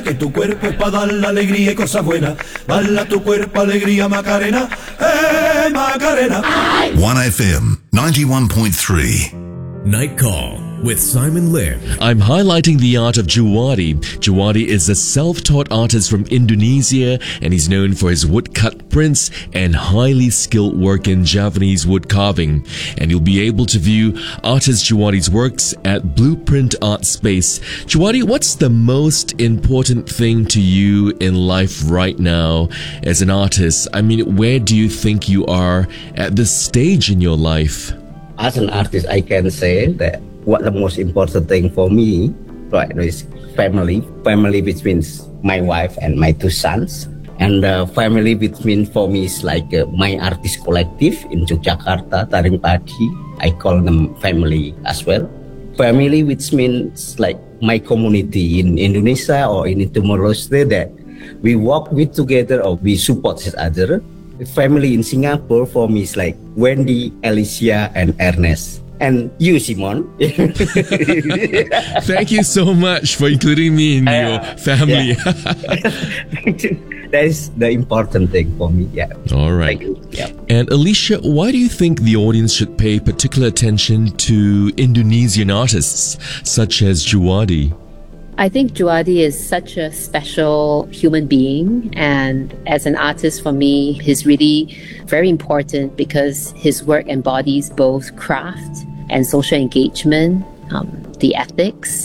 Que tu cuerpo es para dar la alegría y cosas buenas. Dale a tu cuerpo alegría, Macarena. Macarena. 1FM 91.3. Night Call with Simon Lim. I'm highlighting the art of Juwadi. Juwadi is a self-taught artist from Indonesia, and he's known for his woodcut prints and highly skilled work in Javanese wood carving. And you'll be able to view artist Juwadi's works at Blueprint Art Space. Juwadi, what's the most important thing to you in life right now as an artist? I mean, where do you think you are at this stage in your life? As an artist, I can say that what the most important thing for me right now is family. Family between my wife and my two sons. And family between for me is like my artist collective in Yogyakarta, Taring Padi. I call them family as well. Family, which means like my community in Indonesia or in Timor-Leste, that we work with together or we support each other. Family in Singapore for me is like Wendy, Alicia, and Ernest. And you, Simon. Thank you so much for including me in your family. Yeah. That is the important thing for me. Yeah. All right. Yeah. And Alicia, why do you think the audience should pay particular attention to Indonesian artists such as Juwadi? I think Juwadi is such a special human being, and as an artist for me, he's really very important because his work embodies both craft and social engagement, the ethics.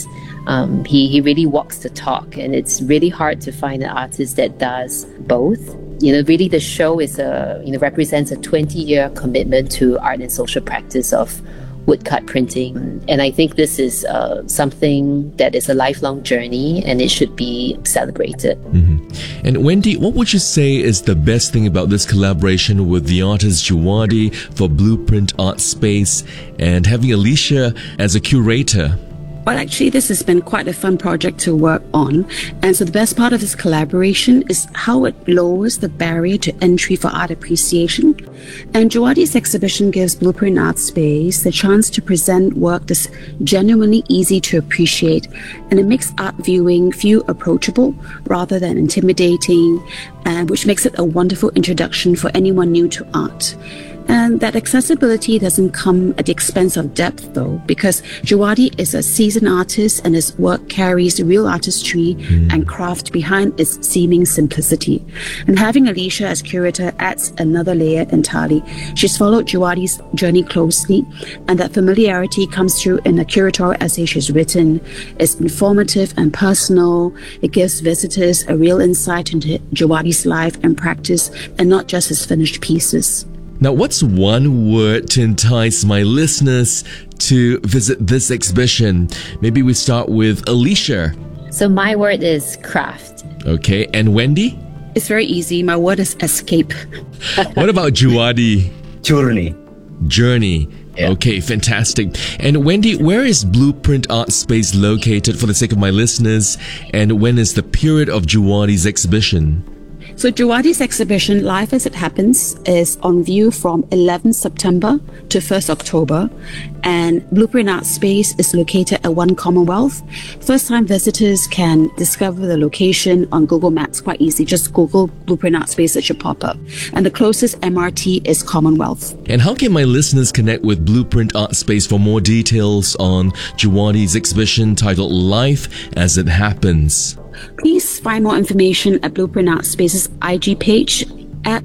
He really walks the talk, and it's really hard to find an artist that does both. You know, really the show is represents a 20-year commitment to art and social practice of woodcut printing. And I think this is something that is a lifelong journey, and it should be celebrated. Mm-hmm. And Wendy, what would you say is the best thing about this collaboration with the artist Juwadi for Blueprint Art Space and having Alicia as a curator? Well, actually, this has been quite a fun project to work on. And so the best part of this collaboration is how it lowers the barrier to entry for art appreciation. And Juwadi's exhibition gives Blueprint Art Space the chance to present work that's genuinely easy to appreciate. And it makes art viewing feel approachable rather than intimidating, which makes it a wonderful introduction for anyone new to art. And that accessibility doesn't come at the expense of depth, though, because Juwadi is a seasoned artist and his work carries the real artistry and craft behind its seeming simplicity. And having Alicia as curator adds another layer entirely. She's followed Juwadi's journey closely, and that familiarity comes through in the curatorial essay she's written. It's informative and personal. It gives visitors a real insight into Juwadi's life and practice, and not just his finished pieces. Now, what's one word to entice my listeners to visit this exhibition? Maybe we start with Alicia. So my word is craft. Okay, and Wendy? It's very easy. My word is escape. What about Juwadi? Journey. Journey. Yeah. Okay, fantastic. And Wendy, where is Blueprint Art Space located for the sake of my listeners? And when is the period of Juwadi's exhibition? So Juwadi's exhibition, Life as It Happens, is on view from 11 September to 1st October. And Blueprint Art Space is located at 1 Commonwealth. First-time visitors can discover the location on Google Maps quite easy. Just Google Blueprint Art Space, it should pop up. And the closest MRT is Commonwealth. And how can my listeners connect with Blueprint Art Space for more details on Juwadi's exhibition titled Life as It Happens? Please find more information at Blueprint Art Space's IG page at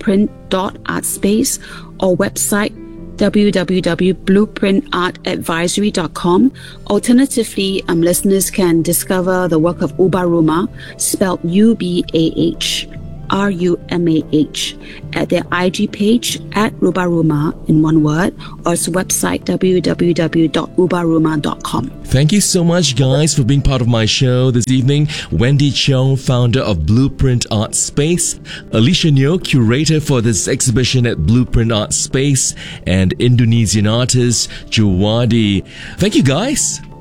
blueprint.artspace or website www.blueprintartadvisory.com. Alternatively, listeners can discover the work of Ubah Rumah, spelled UBAH. RUMAH at their IG page at Ubah Rumah in one word, or its website www.ubahrumah.com. Thank you so much, guys, for being part of my show this evening. Wendy Cheong, founder of Blueprint Art Space, Alicia Neo, curator for this exhibition at Blueprint Art Space, and Indonesian artist Juwadi. Thank you, guys.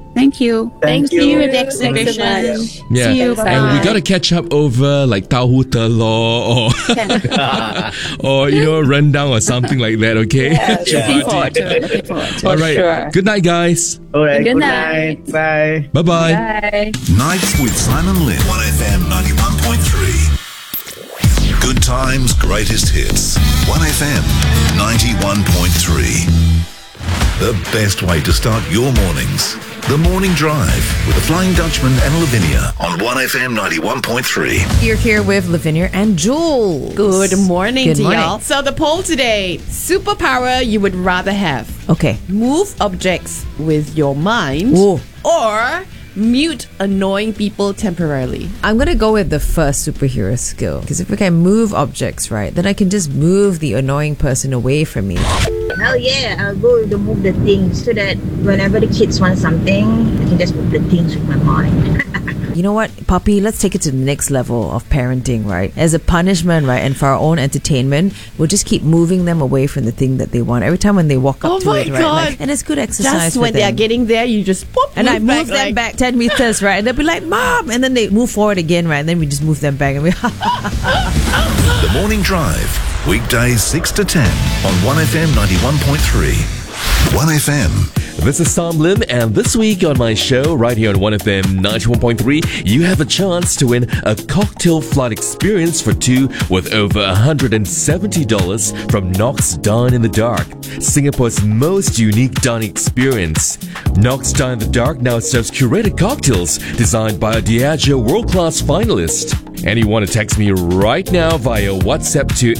Thank you. Thank you you. at the exhibition. Yeah. See you. Thanks, Bye. And we got to catch up over like Tauhu Telur or rendang or something like that, okay? Looking forward to it. Looking forward to it. All right. sure. Good night, guys. All right. Good Good night. night. Bye. Bye-bye. Bye. Nights with Simon Lynn. 1FM 91.3. Good times, greatest hits. 1FM 91.3. The best way to start your mornings. The Morning Drive with the Flying Dutchman and Lavinia on 1FM 91.3. You're here with Lavinia and Jules. Good morning Good to morning. y'all. So the poll today, superpower you would rather have. Okay. Move objects with your mind Ooh. or mute annoying people temporarily. I'm going to go with the first superhero skill. Because if I can move objects, right, then I can just move the annoying person away from me. Hell yeah, I'll go to move the things so that whenever the kids want something, I can just move the things with my mind. You know what, Puppy, let's take it to the next level of parenting, right? As a punishment, right, and for our own entertainment, we'll just keep moving them away from the thing that they want. Every time when they walk up Oh to my it, right? God. And it's good exercise Just for when they are them. getting there, you just pop, And I move them like- back 10 meters, right? And they'll be like, Mom! And then they move forward again, right? And then we just move them back and we The Morning Drive. Weekdays 6 to 10 on 1FM 91.3. 1FM. This is Sam Lim, and this week on my show, right here on 1FM 91.3, you have a chance to win a cocktail flight experience for two with over $170 from Knox Dine in the Dark, Singapore's most unique dining experience. Knox Dine in the Dark now serves curated cocktails designed by a Diageo world-class finalist. And you want to text me right now via WhatsApp to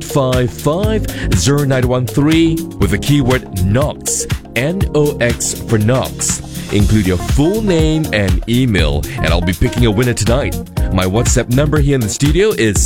8855-0913 with the keyword Knox, N-O-X for Knox. Include your full name and email, and I'll be picking a winner tonight. My WhatsApp number here in the studio is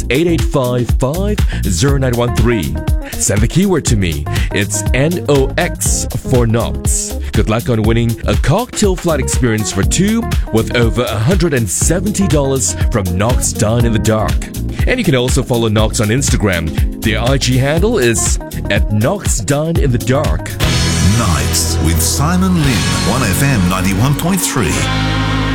8855-0913. Send the keyword to me. It's N-O-X for Knox. Good luck on winning a cocktail flight experience for two with over $170 from Knox Dine in the Dark. And you can also follow Knox on Instagram. Their IG handle is at Knox Dine in the Dark. Nights with Simon Lynn. 1FM 91.3.